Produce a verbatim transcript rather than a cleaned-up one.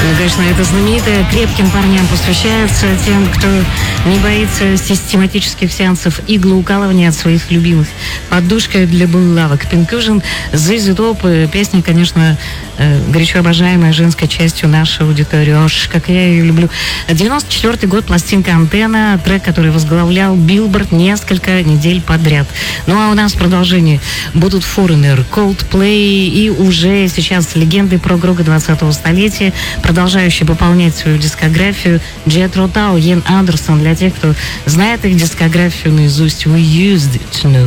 Ну, конечно, это знаменитое крепким парням посвящается, тем, кто не боится систематических сеансов иглоукалывания от своих любимых. Подушка для булавок. Pinkfusion, зэ зэ Top. Песня, конечно, горячо обожаемая женской частью нашей аудитории. Аж как я ее люблю. девяносто четвёртый год, пластинка «Антенна», трек, который возглавлял Билборд несколько недель подряд. Ну а у нас в продолжении будут Foreigner, Coldplay и уже сейчас легенды прог-рока двадцатого столетия, продолжающие пополнять свою дискографию, Джетро Тал, Йен Андерсон. Для тех, кто знает их дискографию наизусть, We Used It to Know.